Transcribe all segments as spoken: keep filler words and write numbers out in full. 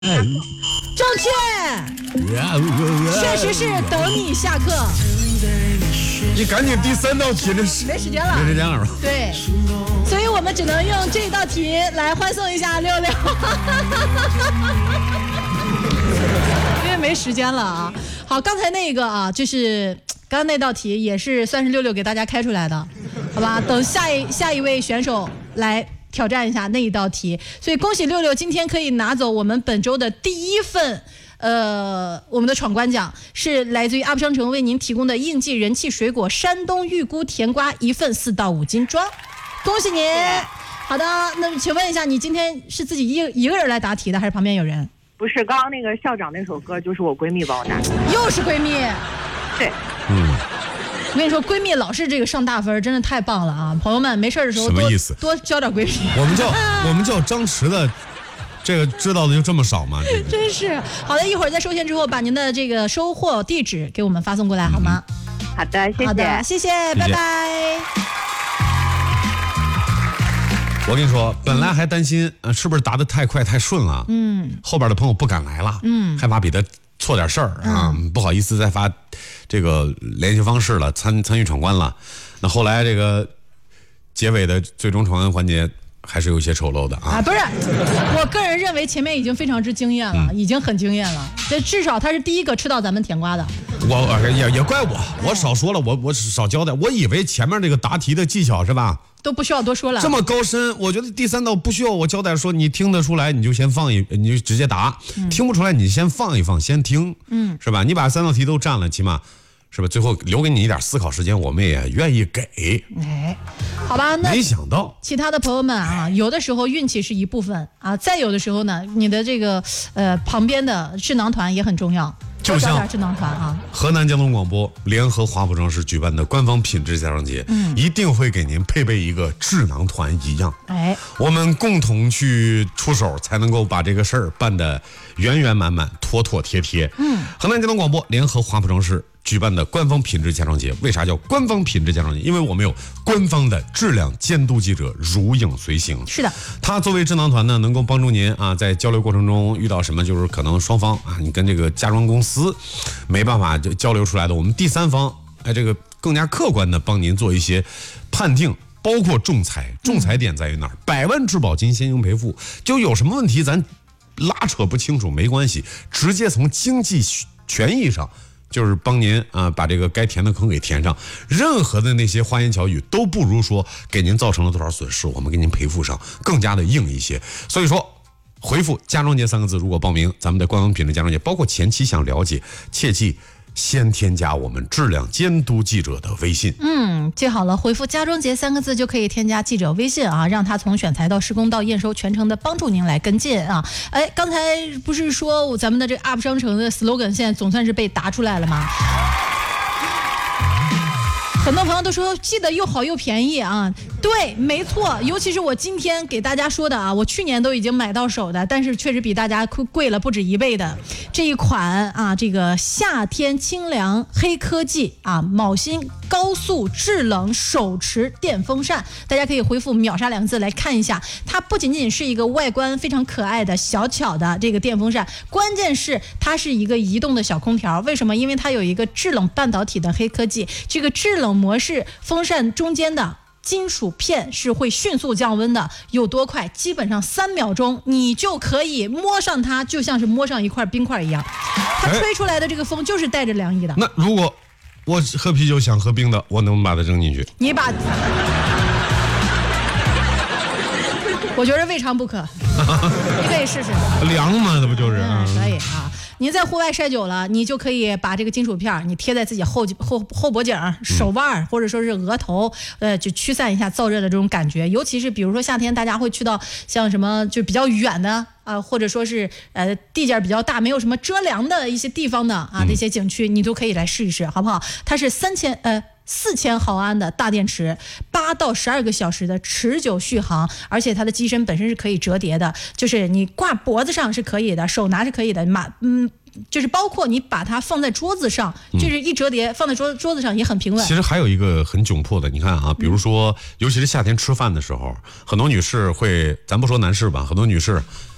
正确，确实是等你下课。 你赶紧第三道题，这是没时间了， 没时间了。 对，所以我们只能用这道题来欢送一下六六，因为没时间了啊。好，刚才那个啊，就是刚刚那道题也是算是六六给大家开出来的，好吧？等下一下一位选手来挑战一下那一道题，所以恭喜六六今天可以拿走我们本周的第一份。呃，我们的闯关奖是来自于阿布商城为您提供的应季人气水果山东玉菇甜瓜一份四到五斤装，恭喜您！好的，那请问一下，你今天是自己一一个人来答题的，还是旁边有人？ 不是，刚刚那个校长那首歌就是我闺蜜帮我答的。 又是闺蜜？ 对， 嗯。 我跟你说，闺蜜老是这个上大分，真的太棒了啊！朋友们，没事的时候多什么意思？多交点闺蜜。 我们叫我们叫张弛的。这个知道的就这么少吗？ 真是好的，一会儿在收线之后，把您的这个收货地址给我们发送过来，好吗？ 嗯、好的，谢谢。 好的，谢谢，拜拜。 我跟你说，本来还担心，呃，是不是答得太快太顺了？嗯，后边的朋友不敢来了，嗯，害怕比他错点事儿啊，嗯、不好意思再发这个联系方式了，参参与闯关了。那后来这个结尾的最终闯关环节。还是有一些丑陋的啊！ 啊，不是，我个人认为前面已经非常之惊艳了，嗯、已经很惊艳了。这至少他是第一个吃到咱们甜瓜的。 我也也怪我，我少说了，我我少交代。我以为前面这个答题的技巧是吧， 都不需要多说了。 这么高深，我觉得第三道不需要我交代说，你听得出来你就先放一，你就直接答；嗯、听不出来你先放一放，先听，嗯，是吧？你把三道题都占了，起码。是吧？最后留给你一点思考时间，我们也愿意给。 哎，好吧，那没想到其他的朋友们啊，有的时候运气是一部分啊，再有的时候呢，你的这个呃旁边的智囊团也很重要。 就像智囊团啊， 河南交通广播联合华普城市举办的官方品质家长节，嗯，一定会给您配备一个智囊团一样。 哎， 我们共同去出手，才能够把这个事儿办得圆圆满满、妥妥帖帖。嗯，河南交通广播联合华普城市举办的官方品质家长节，为啥叫官方品质家长节？因为我们有官方的质量监督记者如影随形。 是的， 他作为智囊团呢，能够帮助您啊，在交流过程中遇到什么，就是可能双方啊，你跟这个家装公司没办法就交流出来的，我们第三方哎，这个更加客观的帮您做一些判定。包括仲裁，仲裁点在于哪儿？嗯、百万质保金先行赔付，就有什么问题咱拉扯不清楚没关系，直接从经济权益上。就是帮您啊、呃，把这个该填的坑给填上，任何的那些花言巧语都不如说给您造成了多少损失，我们给您赔付上，更加的硬一些。所以说，回复“家装节”三个字，如果报名咱们的官方品质家装节，包括前期想了解，切记先添加我们质量监督记者的微信。 嗯，记好了，回复“家装节”三个字就可以添加记者微信啊，让他从选材到施工到验收全程的帮助您来跟进啊。哎，刚才不是说咱们的这个 U P 商城的 slogan 现在总算是被答出来了吗？很多朋友都说记得又好又便宜啊，对，没错，尤其是我今天给大家说的啊，我去年都已经买到手的，但是确实比大家贵了不止一倍的这一款啊，这个夏天清凉黑科技啊，铆芯高速制冷手持电风扇，大家可以回复秒杀两个字来看一下，它不仅仅是一个外观非常可爱的小巧的这个电风扇，关键是它是一个移动的小空调，为什么？因为它有一个制冷半导体的黑科技，这个制冷模式风扇中间的金属片是会迅速降温的，有多快？基本上三秒钟你就可以摸上它，就像是摸上一块冰块一样。它吹出来的这个风就是带着凉意的。 那如果我喝啤酒想喝冰的，我能不能把它扔进去？ 你把，我觉得未尝不可，你可以试试。 凉嘛，那不就是？ 嗯，可以啊。您在户外晒久了，你就可以把这个金属片你贴在自己后后后脖颈、手腕或者说是额头，呃，就驱散一下燥热的这种感觉。尤其是比如说夏天，大家会去到像什么就比较远的啊、呃，或者说是呃地界比较大、没有什么遮凉的一些地方的啊，这些景区你都可以来试一试，好不好？它是三千呃。四千毫安的大电池，八到十二个小时的持久续航，而且它的机身本身是可以折叠的，就是你挂脖子上是可以的，手拿是可以的，马嗯。就是包括你把它放在桌子上，就是一折叠放在桌桌子上也很平稳。 其实还有一个很窘迫的，你看啊，比如说，尤其是夏天吃饭的时候，很多女士会，咱不说男士吧，很多女士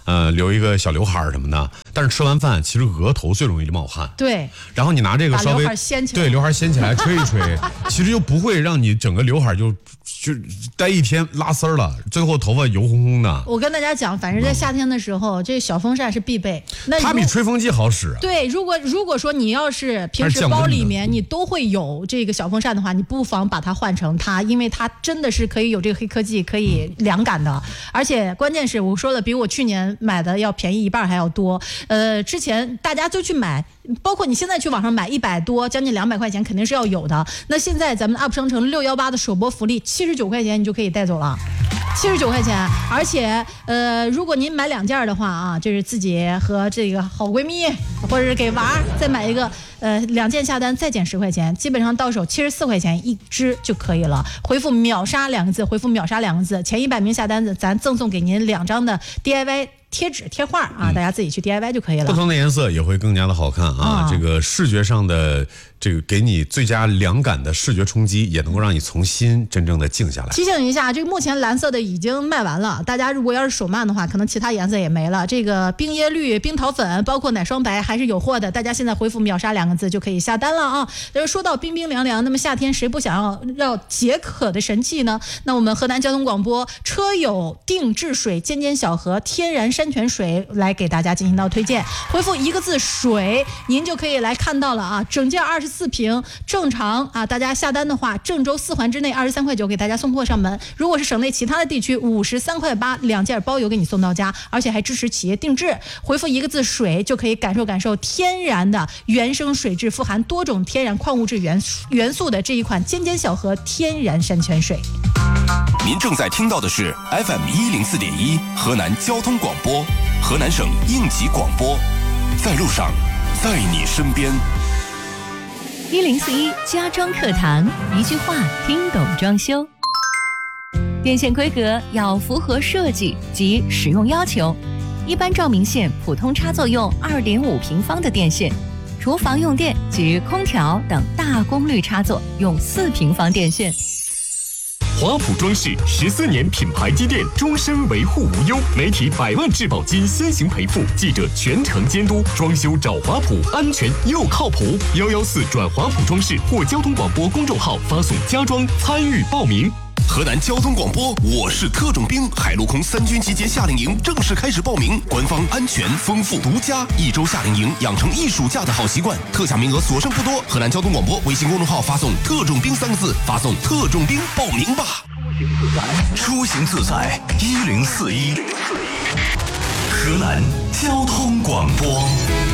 呃，留一个小刘海什么的。但是吃完饭，其实额头最容易冒汗。 对。 然后你拿这个稍微把刘海掀起来， 对，刘海掀起来吹一吹，其实就不会让你整个刘海就就待一天拉丝儿了，最后头发油烘烘的。 我跟大家讲，反正在夏天的时候，嗯、这小风扇是必备。那它比吹风机好使、啊。 对，如果如果说你要是平时包里面你都会有这个小风扇的话，你不妨把它换成它，因为它真的是可以有这个黑科技，可以凉感的，嗯、而且关键是我说的比我去年买的要便宜一半还要多。呃，之前大家就去买，包括你现在去网上买一百多，将近两百块钱肯定是要有的。那现在咱们 U P 商城六一八的首播福利，七十九块钱你就可以带走了。七十九块钱，而且呃，如果您买两件的话啊，就是自己和这个好闺蜜，或者是给娃再买一个，呃，两件下单再减十块钱，基本上到手七十四块钱一支就可以了。回复秒杀两个字，回复秒杀两个字，前一百名下单的，咱赠送给您两张的 D I Y。贴纸贴画啊，大家自己去 D I Y 就可以了。 不同的颜色也会更加的好看啊！啊这个视觉上的这个给你最佳凉感的视觉冲击，也能够让你从心真正的静下来。 提醒一下，这个目前蓝色的已经卖完了，大家如果要是手慢的话，可能其他颜色也没了。这个冰椰绿、冰桃粉，包括奶霜白还是有货的，大家现在回复秒杀两个字就可以下单了啊！就是说到冰冰凉凉，那么夏天谁不想要要解渴的神器呢？那我们河南交通广播车友定制水尖尖小盒天然山泉水来给大家进行到推荐，回复一个字水，您就可以来看到了啊！整件二十四瓶，正常啊，大家下单的话，郑州四环之内二十三块九给大家送货上门。如果是省内其他的地区，五十三块八两件包邮给你送到家，而且还支持企业定制。回复一个字水，就可以感受感受天然的原生水质，富含多种天然矿物质元元素的这一款尖尖小盒天然山泉水。 您正在听到的是 F M 一零四点一河南交通广播，河南省应急广播，在路上，在你身边。 一零四一家装课堂，一句话听懂装修。电线规格要符合设计及使用要求，一般照明线普通插座用二点五平方的电线，厨房用电及空调等大功率插座用四平方电线。 华普装饰十四年品牌积淀，终身维护无忧，媒体百万质保金先行赔付，记者全程监督，装修找华普，安全又靠谱。幺幺四转华普装饰或交通广播公众号发送家装参与报名。 河南交通广播，我是特种兵，海陆空三军集结夏令营正式开始报名，官方安全丰富独家，一周夏令营养成一暑假的好习惯，特价名额所剩不多。河南交通广播微信公众号发送特种兵三个字，发送特种兵报名吧。 出行自在一零四一，河南交通广播。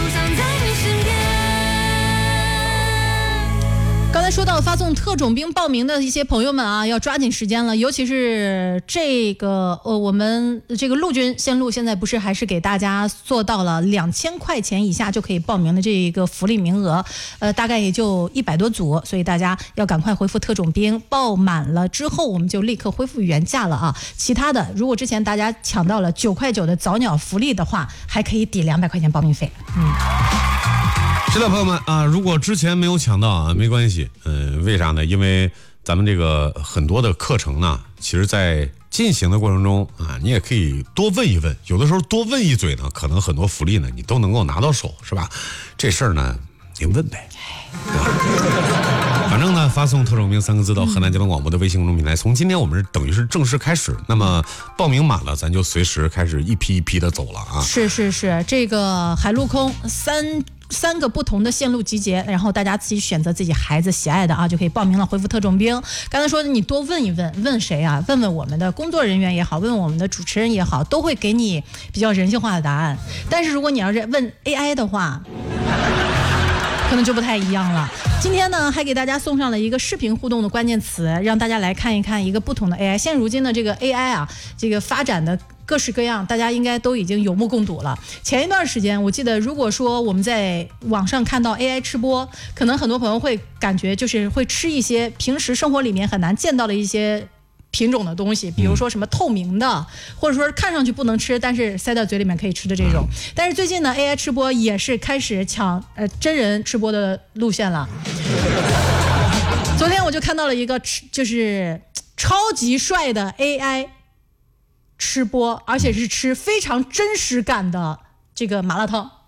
刚才说到发送特种兵报名的一些朋友们啊，要抓紧时间了，尤其是这个呃，我们这个陆军线路现在不是还是给大家做到了两千块钱以下就可以报名的这一个福利名额，呃，大概也就一百多组，所以大家要赶快回复特种兵，报满了之后我们就立刻恢复原价了啊。其他的，如果之前大家抢到了九块九的早鸟福利的话，还可以抵两百块钱报名费。嗯。 是的，朋友们啊，如果之前没有抢到啊，没关系，嗯、呃，为啥呢？因为咱们这个很多的课程呢，其实在进行的过程中啊，你也可以多问一问，有的时候多问一嘴呢，可能很多福利呢你都能够拿到手，是吧？这事儿呢，你问呗。反正呢，发送特种兵三个字到河南交通广播的微信公众平台，从今天我们是等于是正式开始。那么报名满了，咱就随时开始一批一批的走了啊。 是是是，这个海陆空三。三个不同的线路集结，然后大家自己选择自己孩子喜爱的啊，就可以报名了。回复特种兵。刚才说的，你多问一问，问谁啊？问问我们的工作人员也好，问问我们的主持人也好，都会给你比较人性化的答案。但是如果你要是问 A I 的话，可能就不太一样了。今天呢，还给大家送上了一个视频互动的关键词，让大家来看一看一个不同的 A I。现如今的这个 A I 啊，这个发展的各式各样，大家应该都已经有目共睹了。前一段时间，我记得如果说我们在网上看到 A I 吃播，可能很多朋友会感觉就是会吃一些平时生活里面很难见到的一些品种的东西，比如说什么透明的，或者说看上去不能吃，但是塞到嘴里面可以吃的这种。但是最近呢 ，A I 吃播也是开始抢呃真人吃播的路线了。昨天我就看到了一个就是超级帅的 A I。 吃播，而且是吃非常真实感的这个麻辣烫。